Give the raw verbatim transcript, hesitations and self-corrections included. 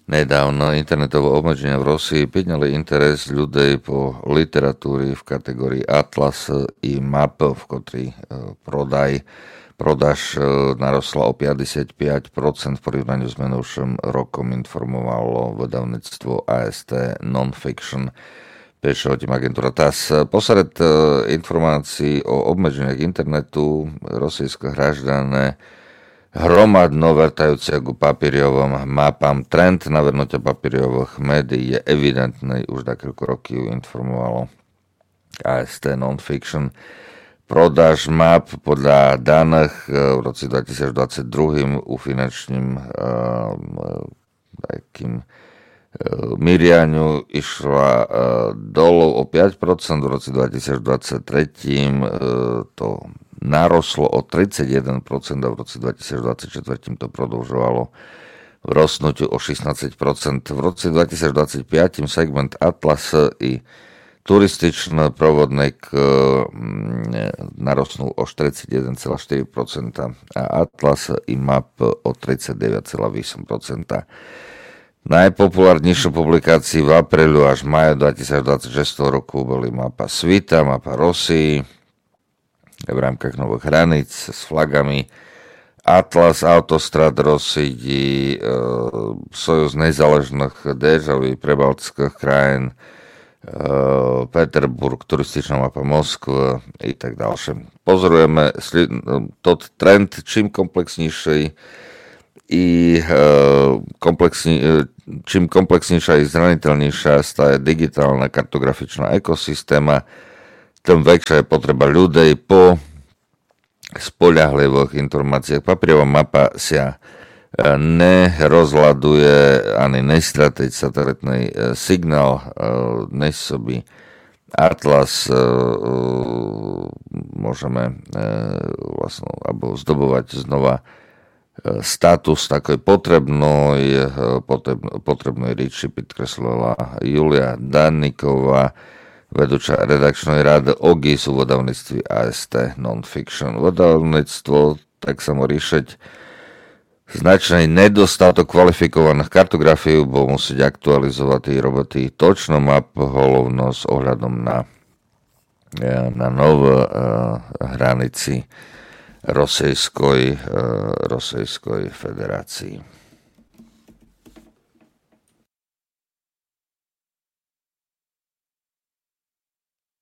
Nedávno internetové obmedzenia v Rosii podňali interes ľudí po literatúry v kategórii Atlas i map, v ktorý prodaj, prodaž narostla o päťdesiatpäť percent v porovnaní s minulším rokom, informovalo vydavníctvo á es té Nonfiction. Píše o tým agentúra té á es. Posred informácií o obmedzeniach internetu rosijské hraždané hromadno vrtajúce k papíriovom mapám. Trend navrhnutia papíriových médií je evidentný, už niekoľko roky informovalo á es té Nonfiction. Prodáž map podľa daných v roce dvetisícdvadsaťdva u finančným takým mirianiu išla dolu o päť percent, v roce dvetisícdvadsaťtri to naroslo o tridsaťjeden percent a v roce dvetisícdvadsaťštyri to produžovalo v rostnutiu o šestnásť percent. V roce dvetisícdvadsaťpäť segment Atlas i turističný provodník narosnul o štyridsaťjeden celá štyri percent a Atlas i map o tridsaťdeväť celá osem percent. Najpopulárnejšie publikácie v aprílu až maju dvetisícdvadsaťšesť roku boli mapa svita, mapa Rosii v rámkach nových hraníc s flagami, Atlas autostrad Rosii, Sojuz nezáležných déžaví prebaltských krajín, Peterburg, turističná mapa Moskvy i tak ďalšie. Pozorujeme tot trend, čím komplexnejší i komplexní, čím komplexnejšia i zraniteľnejšia stále digitálna kartografičná ekosystéma, tým väčšia je potreba ľudí po spoľahlivých informáciách. Papierová mapa sa nerozladuje ani nestratí satelitný signál, nesobí Atlas, môžeme vlastne alebo zdobovať znova status takoj potrebnej, potrebnej reči podkreslila Julia Danníková, vedúča redakčnej rady ó gé í es u vydavníctví á es té Nonfiction. Vydavníctvo tak samo riešiť značný nedostatok kvalifikovaných kartografií, bo musieť aktualizovať tie roboty točno map, hlavno s ohľadom na, na nové uh, hranici Rosijskoj, uh, Rosijskoj federácii.